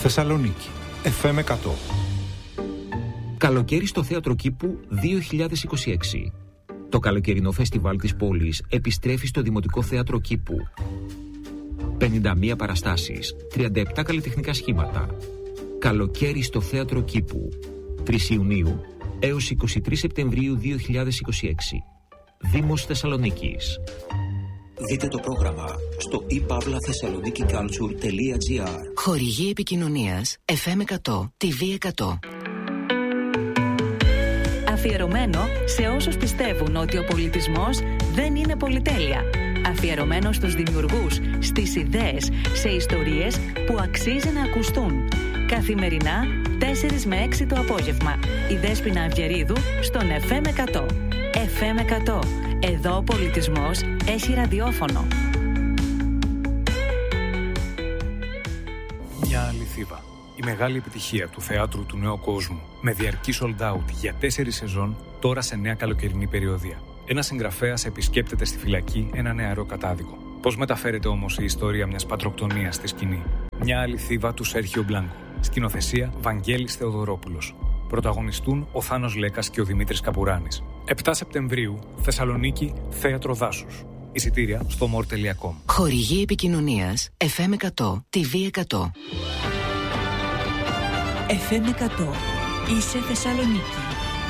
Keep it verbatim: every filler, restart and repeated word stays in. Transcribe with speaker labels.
Speaker 1: Θεσσαλονίκη, εφ εμ εκατό.
Speaker 2: Καλοκαίρι στο Θέατρο Κήπου δύο χιλιάδες είκοσι έξι. Το καλοκαιρινό φεστιβάλ της πόλης επιστρέφει στο Δημοτικό Θέατρο Κήπου. πενήντα μία παραστάσεις, τριάντα επτά καλλιτεχνικά σχήματα. Καλοκαίρι στο Θέατρο Κήπου. τρεις Ιουνίου έως είκοσι τρεις Σεπτεμβρίου δύο χιλιάδες είκοσι έξι. Δήμος Θεσσαλονίκης.
Speaker 3: Δείτε το πρόγραμμα στο i pavla thessaloniki culture τελεία gr.
Speaker 4: Χορηγή επικοινωνίας εφ εμ εκατό, τι βι εκατό.
Speaker 5: Αφιερωμένο σε όσους πιστεύουν ότι ο πολιτισμός δεν είναι πολυτέλεια. Αφιερωμένο στους δημιουργούς, στις ιδέες, σε ιστορίες που αξίζει να ακουστούν. Καθημερινά, τέσσερις με έξι το απόγευμα. Η Δέσποινα Αυγερίδου στον εφ εμ εκατό. εφ εμ εκατό. Εδώ ο πολιτισμός έχει ραδιόφωνο.
Speaker 6: Μια αληθίδα. Η μεγάλη επιτυχία του θεάτρου του νέου κόσμου. Με διαρκή sold out για τέσσερις σεζόν, τώρα σε νέα καλοκαιρινή περιοδία. Ένας συγγραφέας επισκέπτεται στη φυλακή ένα νεαρό κατάδικο. Πώς μεταφέρεται όμως η ιστορία μιας πατροκτονίας στη σκηνή? Μια αληθίδα του Σέρχιο Μπλάνκο. Σκηνοθεσία Βαγγέλης Θεοδωρόπουλος. Πρωταγωνιστούν ο Θάνος Λέκας και ο Δημήτρης Καπουράνης. επτά Σεπτεμβρίου, Θεσσαλονίκη, Θέατρο Δάσους. Εισιτήρια στο more τελεία com.
Speaker 4: Χορηγή επικοινωνίας εφ εμ εκατό, τι βι εκατό.
Speaker 7: εφ εμ εκατό. Είσαι Θεσσαλονίκη.